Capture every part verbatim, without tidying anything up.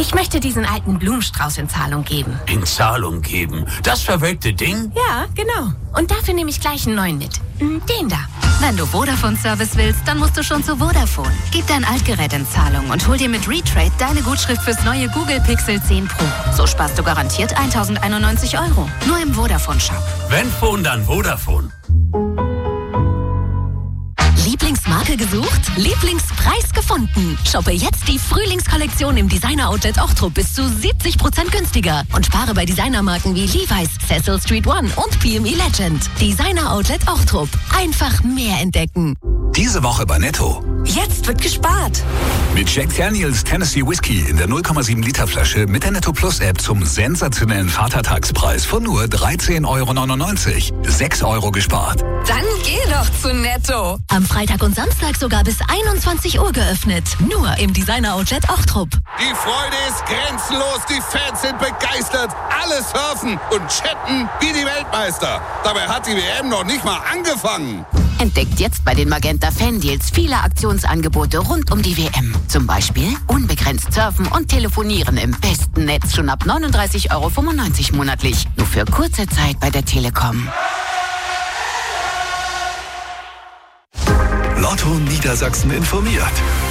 Ich möchte diesen alten Blumenstrauß in Zahlung geben. In Zahlung geben? Das verwelkte Ding? Ja, genau. Und dafür nehme ich gleich einen neuen mit. Den da. Wenn du Vodafone-Service willst, dann musst du schon zu Vodafone. Gib dein Altgerät in Zahlung und hol dir mit Retrade deine Gutschrift fürs neue Google Pixel zehn Pro. So sparst du garantiert tausendeinundneunzig Euro. Nur im Vodafone-Shop. Wenn Phone, dann Vodafone. Lieblingsmarke gesucht? Lieblingspreis gefunden. Shoppe jetzt die Frühlingskollektion im Designer-Outlet Ochtrup bis zu siebzig Prozent günstiger. Und spare bei Designermarken wie Levi's, Cecil Street One und P M E Legend. Designer-Outlet Ochtrup. Einfach mehr entdecken. Diese Woche bei Netto. Jetzt wird gespart. Mit Jack Daniels Tennessee Whiskey in der null Komma sieben Liter Flasche mit der Netto Plus App zum sensationellen Vatertagspreis von nur dreizehn Euro neunundneunzig. sechs Euro gespart. Dann geh doch zu Netto. Am Freitag und Samstag sogar bis einundzwanzig Uhr geöffnet. Nur im Designer Outlet Ochtrup. Die Freude ist grenzenlos, die Fans sind begeistert. Alle surfen und chatten wie die Weltmeister. Dabei hat die W M noch nicht mal angefangen. Entdeckt jetzt bei den Magenta Fan Deals viele Aktionsangebote rund um die W M. Zum Beispiel unbegrenzt surfen und telefonieren im besten Netz schon ab neununddreißig Euro fünfundneunzig monatlich. Nur für kurze Zeit bei der Telekom. Lotto Niedersachsen informiert.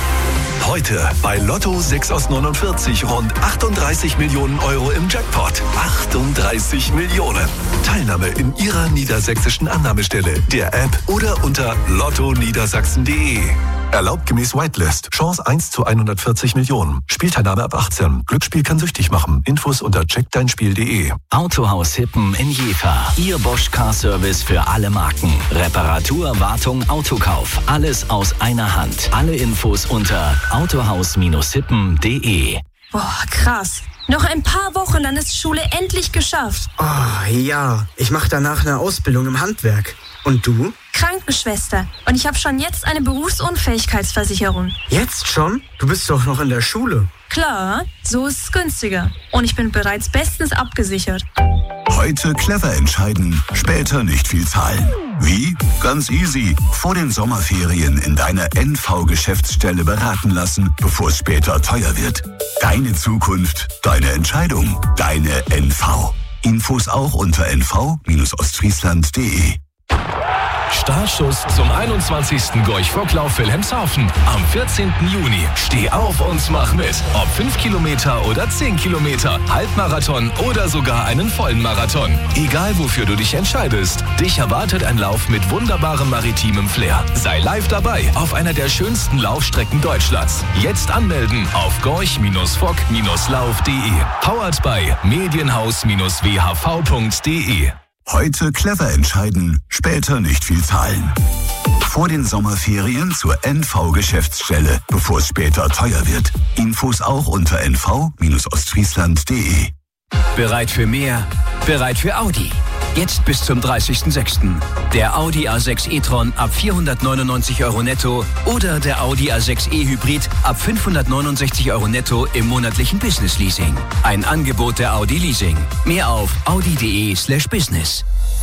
Heute bei Lotto sechs aus neunundvierzig rund achtunddreißig Millionen Euro im Jackpot. achtunddreißig Millionen. Teilnahme in Ihrer niedersächsischen Annahmestelle, der App oder unter lotto niedersachsen punkt de. Erlaubt gemäß Whitelist. Chance eins zu hundertvierzig Millionen. Spielteilnahme ab achtzehn. Glücksspiel kann süchtig machen. Infos unter check dein spiel punkt de. Autohaus Hippen in Jever. Ihr Bosch Car Service für alle Marken. Reparatur, Wartung, Autokauf. Alles aus einer Hand. Alle Infos unter autohaus hippen punkt de. Boah, krass. Noch ein paar Wochen, dann ist Schule endlich geschafft. Oh, ja. Ich mache danach eine Ausbildung im Handwerk. Und du? Krankenschwester. Und ich habe schon jetzt eine Berufsunfähigkeitsversicherung. Jetzt schon? Du bist doch noch in der Schule. Klar, so ist es günstiger. Und ich bin bereits bestens abgesichert. Heute clever entscheiden, später nicht viel zahlen. Wie? Ganz easy. Vor den Sommerferien in deiner N V-Geschäftsstelle beraten lassen, bevor es später teuer wird. Deine Zukunft, deine Entscheidung, deine N V. Infos auch unter n v Ostfriesland punkt de. Startschuss zum einundzwanzigsten Gorch-Fock-Lauf Wilhelmshaven. Am vierzehnten Juni. Steh auf und mach mit. Ob fünf Kilometer oder zehn Kilometer, Halbmarathon oder sogar einen vollen Marathon. Egal wofür du dich entscheidest, dich erwartet ein Lauf mit wunderbarem maritimem Flair. Sei live dabei auf einer der schönsten Laufstrecken Deutschlands. Jetzt anmelden auf gorch fock lauf punkt de. Powered by medienhaus w h v punkt de. Heute clever entscheiden, später nicht viel zahlen. Vor den Sommerferien zur N V-Geschäftsstelle, bevor es später teuer wird. Infos auch unter n v Ostfriesland punkt de. Bereit für mehr? Bereit für Audi. Jetzt bis zum dreißigsten sechsten Der Audi A sechs e-tron ab vierhundertneunundneunzig Euro netto oder der Audi A sechs e Hybrid ab fünfhundertneunundsechzig Euro netto im monatlichen Business Leasing. Ein Angebot der Audi Leasing. Mehr auf audi punkt de slash business.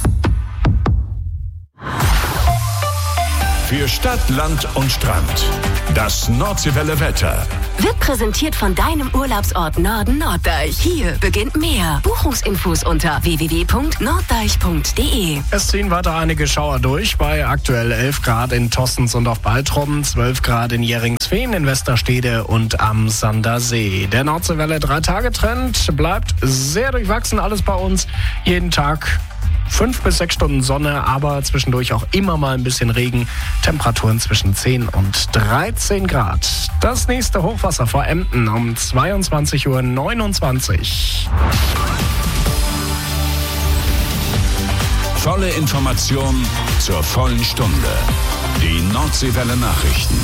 Für Stadt, Land und Strand. Das Nordseewelle Wetter. Wird präsentiert von deinem Urlaubsort Norden Norddeich. Hier beginnt mehr. Buchungsinfos unter w w w punkt norddeich punkt de. Es ziehen weiter einige Schauer durch bei aktuell elf Grad in Tossens und auf Baltrum, zwölf Grad in Jeringsfehn, in Westerstede und am Sandersee. Der Nordseewelle drei-Tage-Trend bleibt sehr durchwachsen. Alles bei uns jeden Tag Fünf bis sechs Stunden Sonne, aber zwischendurch auch immer mal ein bisschen Regen. Temperaturen zwischen zehn und dreizehn Grad. Das nächste Hochwasser vor Emden um zweiundzwanzig Uhr neunundzwanzig. Volle Information zur vollen Stunde. Die Nordseewelle Nachrichten.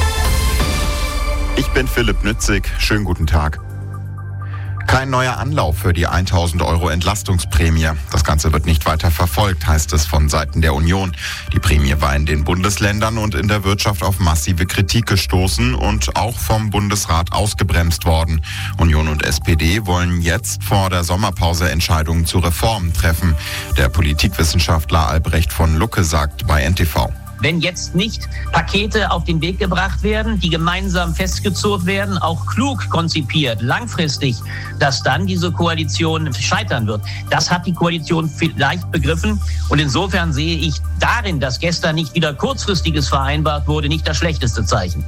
Ich bin Philipp Nützig. Schönen guten Tag. Kein neuer Anlauf für die tausend Euro Entlastungsprämie. Das Ganze wird nicht weiter verfolgt, heißt es von Seiten der Union. Die Prämie war in den Bundesländern und in der Wirtschaft auf massive Kritik gestoßen und auch vom Bundesrat ausgebremst worden. Union und S P D wollen jetzt vor der Sommerpause Entscheidungen zu Reformen treffen. Der Politikwissenschaftler Albrecht von Lucke sagt bei N T V. wenn jetzt nicht Pakete auf den Weg gebracht werden, die gemeinsam festgezurrt werden, auch klug konzipiert, langfristig, dass dann diese Koalition scheitern wird. Das hat die Koalition vielleicht begriffen. Und insofern sehe ich darin, dass gestern nicht wieder Kurzfristiges vereinbart wurde, nicht das schlechteste Zeichen.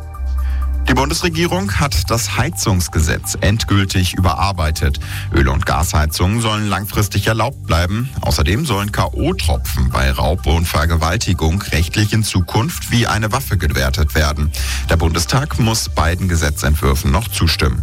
Die Bundesregierung hat das Heizungsgesetz endgültig überarbeitet. Öl- und Gasheizungen sollen langfristig erlaubt bleiben. Außerdem sollen K O-Tropfen bei Raub und Vergewaltigung rechtlich in Zukunft wie eine Waffe gewertet werden. Der Bundestag muss beiden Gesetzentwürfen noch zustimmen.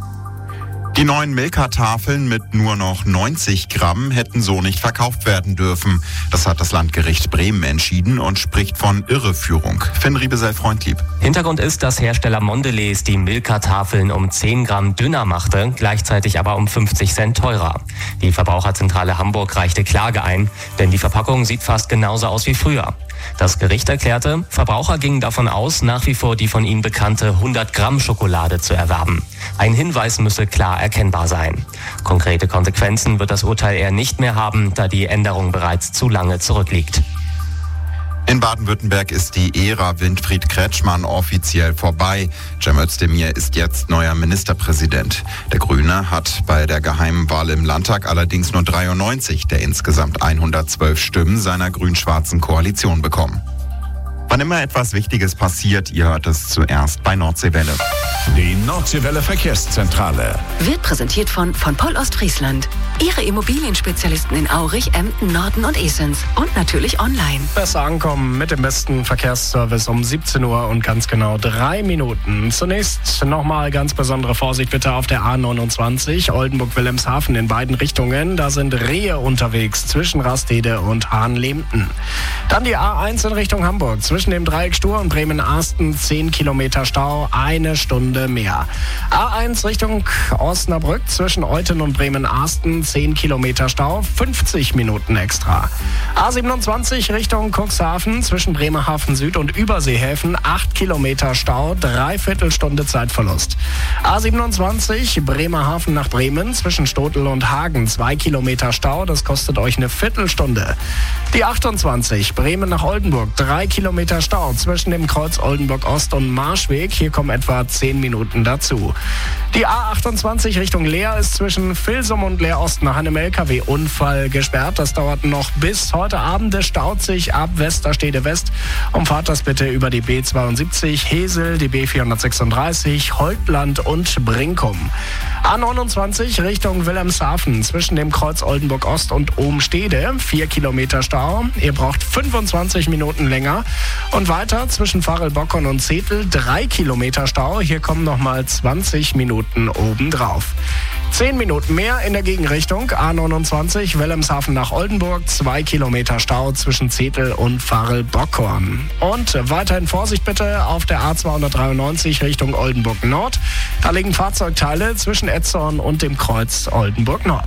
Die neuen Milka-Tafeln mit nur noch neunzig Gramm hätten so nicht verkauft werden dürfen. Das hat das Landgericht Bremen entschieden und spricht von Irreführung. Finn Riebesell-Freundlieb. Hintergrund ist, dass Hersteller Mondelez die Milka-Tafeln um zehn Gramm dünner machte, gleichzeitig aber um fünfzig Cent teurer. Die Verbraucherzentrale Hamburg reichte Klage ein, denn die Verpackung sieht fast genauso aus wie früher. Das Gericht erklärte, Verbraucher gingen davon aus, nach wie vor die von ihnen bekannte hundert Gramm Schokolade zu erwerben. Ein Hinweis müsse klar erkennbar sein. Konkrete Konsequenzen wird das Urteil eher nicht mehr haben, da die Änderung bereits zu lange zurückliegt. In Baden-Württemberg ist die Ära Winfried Kretschmann offiziell vorbei. Cem Özdemir ist jetzt neuer Ministerpräsident. Der Grüne hat bei der geheimen Wahl im Landtag allerdings nur dreiundneunzig der insgesamt hundertzwölf Stimmen seiner grün-schwarzen Koalition bekommen. Wann immer etwas Wichtiges passiert, ihr hört es zuerst bei Nordseewelle. Die Nordseewelle Verkehrszentrale Wird präsentiert von von Poll Ostfriesland. Ihre Immobilienspezialisten in Aurich, Emden, Norden und Esens. Und natürlich online. Besser ankommen mit dem besten Verkehrsservice um siebzehn Uhr und ganz genau drei Minuten. Zunächst nochmal ganz besondere Vorsicht bitte auf der A neunundzwanzig, Oldenburg-Wilhelmshaven in beiden Richtungen. Da sind Rehe unterwegs zwischen Rastede und Hahnlehmten. Dann die A eins in Richtung Hamburg. Zwischen dem Dreieck Stur und Bremen-Arsten zehn Kilometer Stau, eine Stunde mehr. A eins Richtung Osnabrück zwischen Euthen und Bremen-Arsten zehn Kilometer Stau, fünfzig Minuten extra. A siebenundzwanzig Richtung Cuxhaven zwischen Bremerhaven Süd und Überseehäfen acht Kilometer Stau, dreiviertel Stunde Zeitverlust. A siebenundzwanzig Bremerhaven nach Bremen zwischen Stotel und Hagen zwei Kilometer Stau, das kostet euch eine Viertelstunde. Die achtundzwanzig Bremen nach Oldenburg, drei Kilometer Stau zwischen dem Kreuz Oldenburg Ost und Marschweg, hier kommen etwa zehn Minuten dazu. Die A achtundzwanzig Richtung Leer ist zwischen Vilsum und Leer Ost nach einem L K W-Unfall gesperrt. Das dauert noch bis heute Abend. Es staut sich ab Westerstede West. Umfahrt das bitte über die B zweiundsiebzig, Hesel, die B vierhundertsechsunddreißig, Holtland und Brinkum. A neunundzwanzig Richtung Wilhelmshaven zwischen dem Kreuz Oldenburg Ost und Ohmstede, vier Kilometer Stau. Ihr braucht fünfundzwanzig Minuten länger. Und weiter zwischen Varelbockern und Zetel, drei Kilometer Stau. Hier kommen nochmal zwanzig Minuten obendrauf. zehn Minuten mehr in der Gegenrichtung. A neunundzwanzig, Wilhelmshaven nach Oldenburg, zwei Kilometer Stau zwischen Zetel und Varelbockorn. Und weiterhin Vorsicht bitte auf der A zweihundertdreiundneunzig Richtung Oldenburg Nord. Da liegen Fahrzeugteile zwischen Etzorn und dem Kreuz Oldenburg Nord.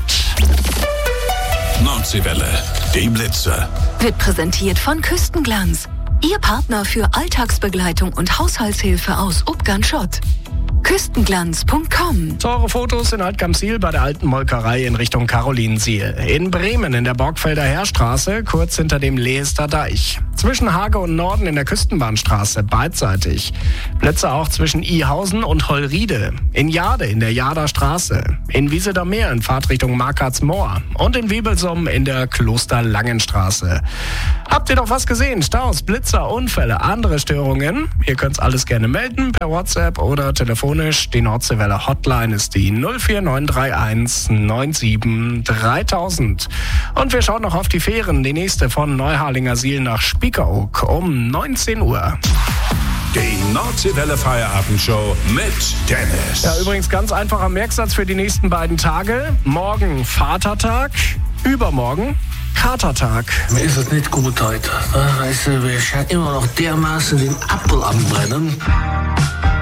Nordseewelle, die Blitze. Wird präsentiert von Küstenglanz. Ihr Partner für Alltagsbegleitung und Haushaltshilfe aus Ubgan-Schott. Küstenglanz punkt com. Teure Fotos in Altgamsiel bei der alten Molkerei in Richtung Karolinsiel. In Bremen in der Borgfelder Heerstraße, kurz hinter dem Leester Deich. Zwischen Hage und Norden in der Küstenbahnstraße, beidseitig. Blitze auch zwischen Ihausen und Hollriede. In Jade in der Jader Straße. In Wieseder Meer in Fahrtrichtung Markartsmoor. Und in Wiebelsum in der Klosterlangenstraße. Habt ihr doch was gesehen? Staus, Blitzer, Unfälle, andere Störungen? Ihr könnt's alles gerne melden per WhatsApp oder telefonisch. Die Nordseewelle Hotline ist die null vier neun drei eins neun sieben dreitausend. Und wir schauen noch auf die Fähren. Die nächste von Neuharlingersiel nach Spiekeroog um neunzehn Uhr. Die Nordseewelle Feierabendshow mit Dennis. Ja, übrigens ganz einfacher Merksatz für die nächsten beiden Tage. Morgen Vatertag, übermorgen Katertag. Mir ist es nicht gut heute. Weißt du, wir scheinen immer noch dermaßen den Apfel anbrennen.